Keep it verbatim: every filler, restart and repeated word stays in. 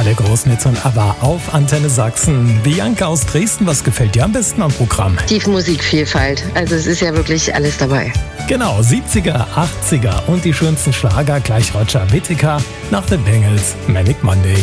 der großen Hits von ABBA auf Antenne Sachsen. Bianca aus Dresden, was gefällt dir am besten am Programm? Die Musikvielfalt. Also es ist ja wirklich alles dabei. Genau, siebziger, achtziger und die schönsten Schlager gleich Roger Whittaker nach The Bangles, Manic Monday.